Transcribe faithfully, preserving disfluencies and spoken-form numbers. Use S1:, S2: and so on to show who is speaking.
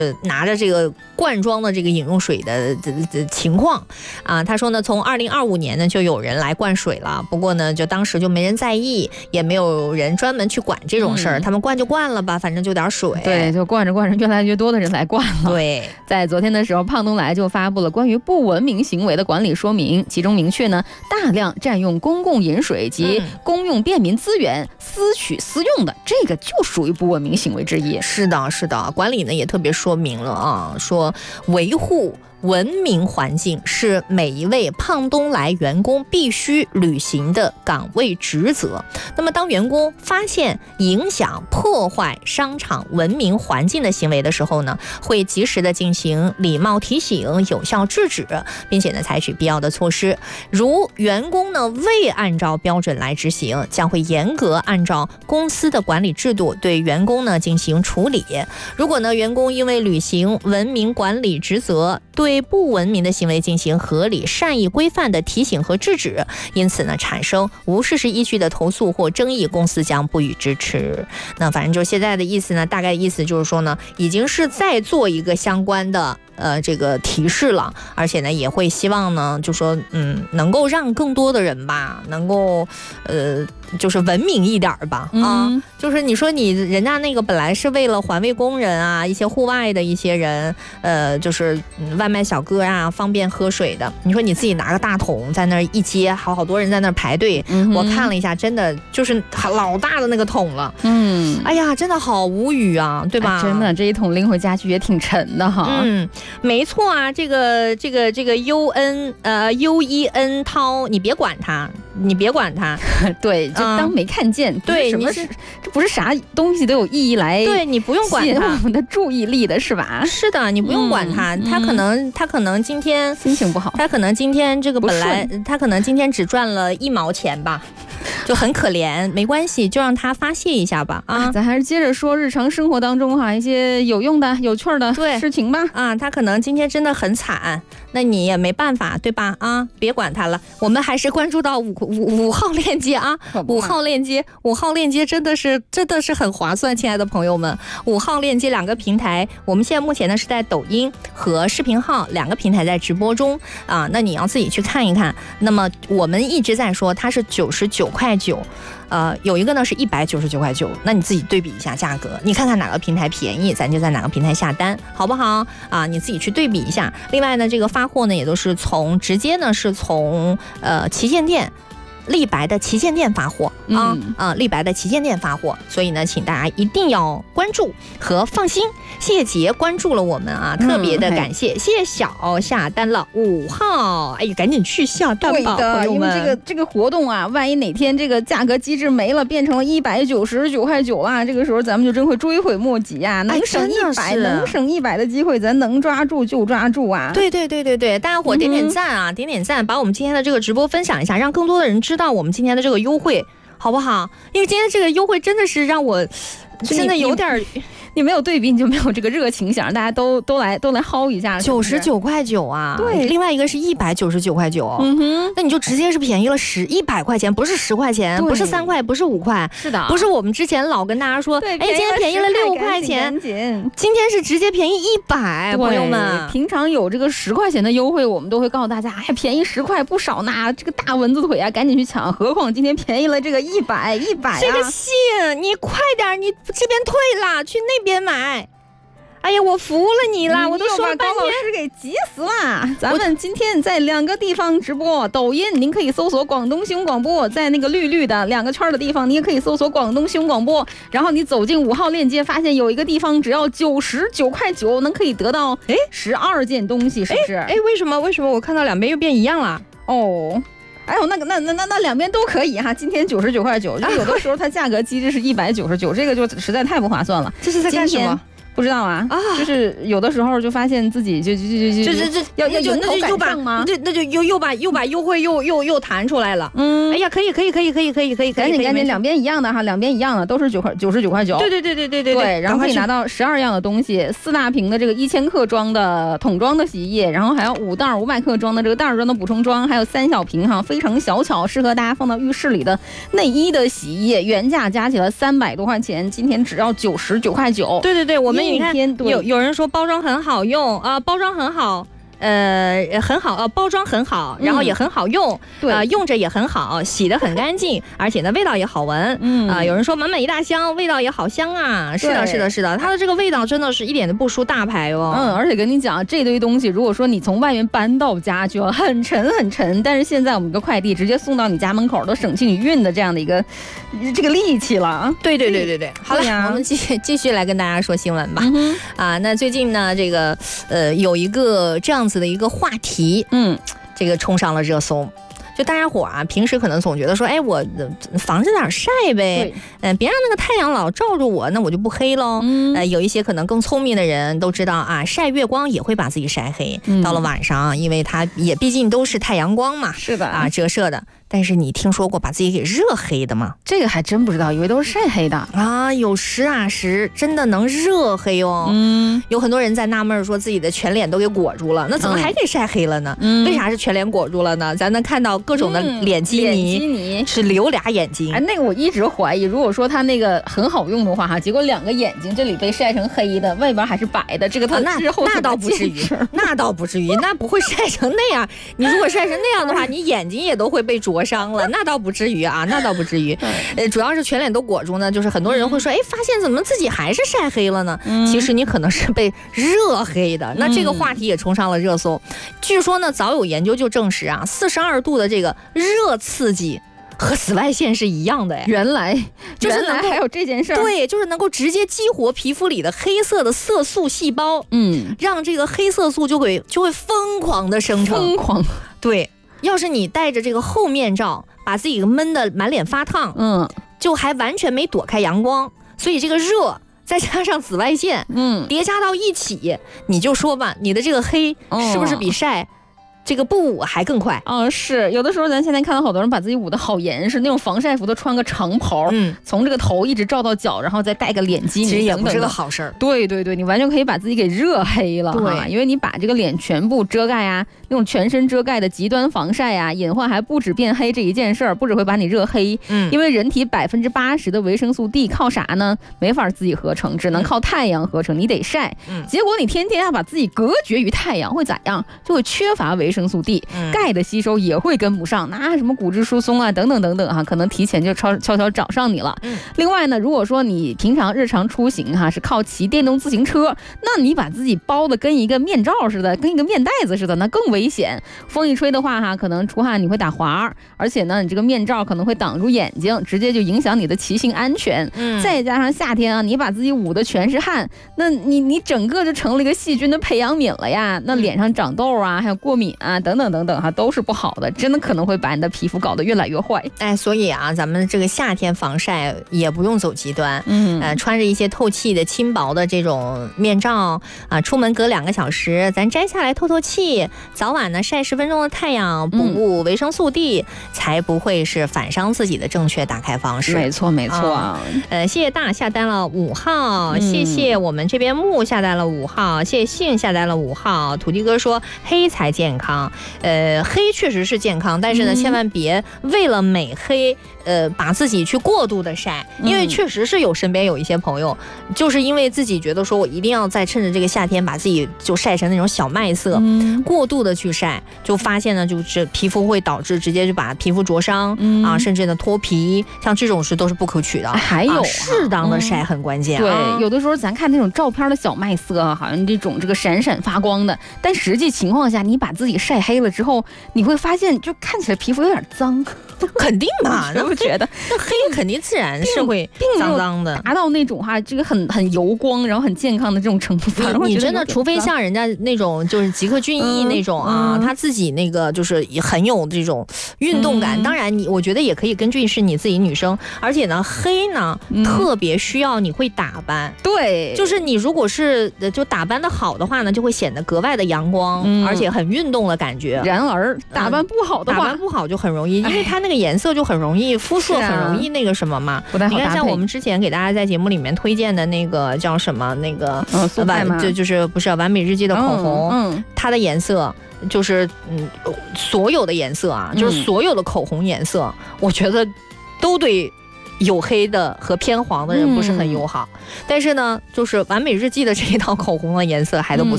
S1: 呃，拿着这个罐装的这个饮用水的的的情况啊，他说呢，从二零二五年呢就有人来灌水了，不过呢，就当时就没人在意，也没有人专门去管这种事儿、嗯，他们灌就灌了吧，反正就点水。
S2: 对，就灌着灌着，越来越多的人来灌了。
S1: 对，
S2: 在昨天的时候，胖东来就发布了关于不文明行为的管理说明，其中明确呢，大量占用公共饮水及公用便民资源、嗯、私取私用的，这个就属于不文明行为之一。
S1: 是的，是的，管理呢也特别说明了啊，说维护文明环境是每一位胖东来员工必须履行的岗位职责。那么当员工发现影响破坏商场文明环境的行为的时候呢，会及时的进行礼貌提醒，有效制止，并且呢采取必要的措施。如员工呢未按照标准来执行，将会严格按照公司的管理制度对员工呢进行处理。如果呢员工因为履行文明管理职责，对对不文明的行为进行合理善意规范的提醒和制止，因此呢产生无事实依据的投诉或争议，公司将不予支持。那反正就现在的意思呢，大概意思就是说呢，已经是在做一个相关的呃这个提示了，而且呢也会希望呢就说嗯能够让更多的人吧能够呃就是文明一点吧、嗯、啊，就是你说你人家那个本来是为了环卫工人啊，一些户外的一些人，呃，就是外卖小哥啊，方便喝水的。你说你自己拿个大桶在那儿一接，好好多人在那儿排队、嗯，我看了一下，真的就是老大的那个桶了。嗯，哎呀，真的好无语啊，对吧？
S2: 哎、真的，这一桶拎回家去也挺沉的哈。
S1: 嗯，没错啊，这个这个这个 U N 呃 U E N 涛，你别管他，你别管他，
S2: 对。就当没看见，嗯、
S1: 对，
S2: 你是这不是啥东西都有意义来，
S1: 对你不用管他，
S2: 我们的注意力的是吧？
S1: 是的，你不用管他，嗯、他可能、嗯、他可能今天
S2: 心情不好，
S1: 他可能今天这个本来他可能今天只赚了一毛钱吧。就很可怜，没关系，就让他发泄一下吧。啊，
S2: 咱还是接着说日常生活当中哈一些有用的、有趣的事情吧。
S1: 啊，他可能今天真的很惨，那你也没办法，对吧？啊，别管他了，我们还是关注到五五五号链接啊，五号链接，五号链接真的是真的是很划算，亲爱的朋友们，五号链接两个平台，我们现在目前呢是在抖音和视频号两个平台在直播中啊，那你要自己去看一看。那么我们一直在说它是九十九块九。呃，有一个呢是一百九十九块九，那你自己对比一下价格，你看看哪个平台便宜，咱就在哪个平台下单，好不好啊？你自己去对比一下。另外呢，这个发货呢也都是从直接呢是从呃旗舰店。立白的旗舰店发货啊、嗯、啊，立白的旗舰店发货，所以呢，请大家一定要关注和放心。谢谢杰关注了我们啊，特别的感谢，嗯、谢谢小下单了五号，哎呀，赶紧去下单吧，朋友们。
S2: 因为这个这个活动啊，万一哪天这个价格机制没了，变成了一百九十九块九啊，这个时候咱们就真会追悔莫及啊！能省一百、哎，能省一百的机会，咱能抓住就抓住啊！
S1: 对对对对对，大家伙点点赞啊，嗯、点点赞，把我们今天的这个直播分享一下，让更多的人知道。知道我们今天的这个优惠好不好？因为今天这个优惠真的是让我真的有点。
S2: 你没有对比，你就没有这个热情，想让大家都都来都来薅一下。
S1: 九十九块九啊，
S2: 对，
S1: 另外一个是一百九十九块九，嗯哼，那你就直接是便宜了十一百块钱，不是十块钱，不是三块，不是五块，
S2: 是的，
S1: 不是我们之前老跟大家说，哎，今天便宜了六块钱，今天是直接便宜一百，朋友们，
S2: 平常有这个十块钱的优惠，我们都会告诉大家，哎，便宜十块不少呢，这个大蚊子腿啊，赶紧去抢，何况今天便宜了这个一百一百，
S1: 这个信你快点，你这边退了，去那边买。哎呀，我服了你了，我都说了半天，
S2: 高老师给急死了。咱们今天在两个地方直播，抖音您可以搜索广东新闻广播，在那个绿绿的两个圈的地方，你也可以搜索广东新闻广播，然后你走进五号链接，发现有一个地方只要九十九块九，能可以得到哎十二件东西，是不是？
S1: 哎，为什么？为什么我看到两边又变一样了？
S2: 哦。哎呦，那个那那那那两边都可以哈。今天九十九块九，就有的时候它价格机制是一百九十九，这个就实在太不划算了。
S1: 这是在干什么？
S2: 不知道啊，啊，就是有的时候就发现自己就就就就就就要要有口感上吗？
S1: 那那就又又把又把优惠又又又弹出来了。嗯，哎呀，可以可以可以可以可以可以，
S2: 赶紧赶紧，两边一样的哈，两边一样的都是九块九十九块九。
S1: 对对对对对对
S2: 对，然后可以拿到十二样的东西，四大瓶的这个一千克装的桶装的洗衣液，然后还有五袋五百克装的这个袋装的补充装，还有三小瓶哈，非常小巧，适合大家放到浴室里的内衣的洗衣液，原价加起来三百多块钱，今天只要九十九块九。
S1: 对对对，我们们你看有有人说包装很好用啊、呃，包装很好。呃，很好，呃，包装很好，然后也很好用，对、嗯，呃，用着也很好，洗得很干净，而且呢，味道也好闻，嗯啊、呃，有人说满满一大箱，味道也好香啊，是的，是的，是的，它的这个味道真的是一点都不输大牌哦，
S2: 嗯，而且跟你讲，这堆东西，如果说你从外面搬到家就要很沉很沉，但是现在我们一个快递直接送到你家门口，都省去你运的这样的一个这个力气了，
S1: 对对对对对，好了，我们继续继续来跟大家说新闻吧，嗯、啊，那最近呢，这个呃有一个这样子的一个话题，嗯，这个冲上了热搜。就大家伙啊，平时可能总觉得说，哎，我防着点晒呗，嗯、呃，别让那个太阳老照着我，那我就不黑喽。嗯，呃，有一些可能更聪明的人都知道啊，晒月光也会把自己晒黑。嗯、到了晚上，因为它也毕竟都是太阳光嘛，
S2: 是的
S1: 啊，折射的。但是你听说过把自己给热黑的吗？
S2: 这个还真不知道，以为都是晒黑的
S1: 啊。有实啊实，真的能热黑哦。嗯，有很多人在纳闷说自己的全脸都给裹住了，那怎么还给晒黑了呢？嗯，为啥是全脸裹住了呢？咱能看到各种的脸基尼，
S2: 嗯、脸基尼
S1: 是留俩眼睛。
S2: 哎，那个我一直怀疑，如果说它那个很好用的话哈，结果两个眼睛这里被晒成黑的，外边还是白的，这个它之后、
S1: 啊、那那倒不至于，那倒不至于，那不会晒成那样。你如果晒成那样的话，你眼睛也都会被灼伤了，那倒不至于啊，那倒不至于。呃，主要是全脸都裹住呢，就是很多人会说，哎，发现怎么自己还是晒黑了呢？嗯、其实你可能是被热黑的。那这个话题也冲上了热搜。嗯、据说呢，早有研究就证实啊，四十二度的这个热刺激和紫外线是一样的哎。
S2: 原来，
S1: 就是
S2: 原来还有这件事儿。
S1: 对，就是能够直接激活皮肤里的黑色的色素细胞，嗯，让这个黑色素就会就会疯狂的生成。
S2: 疯狂，
S1: 对。要是你戴着这个厚面罩，把自己闷得满脸发烫，嗯，就还完全没躲开阳光，所以这个热再加上紫外线，嗯，叠加到一起，你就说吧，你的这个黑是不是比晒？这个不捂还更快。
S2: 嗯，是有的时候咱现在看到好多人把自己捂得好严实，那种防晒服都穿个长袍，嗯，从这个头一直照到脚，然后再戴个脸基尼，
S1: 其实也不是个好事儿。
S2: 对对对，你完全可以把自己给热黑了，对，因为你把这个脸全部遮盖啊，那种全身遮盖的极端防晒啊，隐患还不止变黑这一件事儿，不止会把你热黑，嗯，因为人体百分之八十的维生素 D 靠啥呢？没法自己合成，只能靠太阳合成，你得晒。嗯，结果你天天要把自己隔绝于太阳，会咋样？就会缺乏维生素 D，嗯、钙的吸收也会跟不上，那什么骨质疏松啊，等等等等哈，可能提前就悄悄悄找上你了。嗯、另外呢，如果说你平常日常出行哈是靠骑电动自行车，那你把自己包的跟一个面罩似的，跟一个面袋子似的，那更危险。风一吹的话哈，可能出汗你会打滑，而且呢，你这个面罩可能会挡住眼睛，直接就影响你的骑行安全。嗯，再加上夏天啊，你把自己捂得全是汗，那你你整个就成了一个细菌的培养皿了呀。那脸上长痘啊，还有过敏啊，等等等等哈，都是不好的，真的可能会把你的皮肤搞得越来越坏。
S1: 哎，所以啊，咱们这个夏天防晒也不用走极端，嗯，呃，穿着一些透气的轻薄的这种面罩啊，出门隔两个小时，咱摘下来透透气，早晚呢晒十分钟的太阳，补补维生素 D，、嗯、才不会是反伤自己的正确打开方式。
S2: 没错没错、啊，
S1: 呃，谢谢大下单了五号、嗯，谢谢我们这边木下单了五号，谢谢信下单了五号。土地哥说黑才健康，呃，黑确实是健康，但是呢，嗯、千万别为了美黑，呃，把自己去过度的晒，因为确实是有身边有一些朋友，嗯、就是因为自己觉得说我一定要在趁着这个夏天把自己就晒成那种小麦色，嗯、过度的去晒，就发现呢，就是皮肤会导致直接就把皮肤灼伤、嗯、啊，甚至呢脱皮，像这种事都是不可取的。
S2: 还有、啊、
S1: 适当的晒很关键、啊
S2: 嗯。对，有的时候咱看那种照片的小麦色啊，好像这种这个闪闪发光的，但实际情况下，你把自己晒黑了之后，你会发现就看起来皮肤有点脏。
S1: 肯定嘛，
S2: 我觉得
S1: 那黑肯定自然是会脏脏的，
S2: 达到那种哈，这个很很油光，然后很健康的这种程度。
S1: 你真的，除非像人家那种就是吉克隽逸那种啊，嗯、他自己那个就是很有这种运动感。嗯、当然你，我觉得也可以根据是你自己女生，而且呢，黑呢、嗯、特别需要你会打扮。
S2: 对，
S1: 就是你如果是就打扮的好的话呢，就会显得格外的阳光，嗯、而且很运动的感觉。
S2: 然而打扮不好的话，
S1: 嗯、打扮不好就很容易，因为它那个颜色就很容易，肤色很容易那个什么嘛。
S2: 不太好搭配。
S1: 你看，像我们之前给大家在节目里面推荐的那个叫什么那个完，就就是不是完美日记的口红，嗯，嗯它的颜色就是嗯，所有的颜色啊，就是所有的口红颜色，嗯、我觉得都对黝黑的和偏黄的人不是很友好。嗯、但是呢，就是完美日记的这一套口红的颜色还都不错。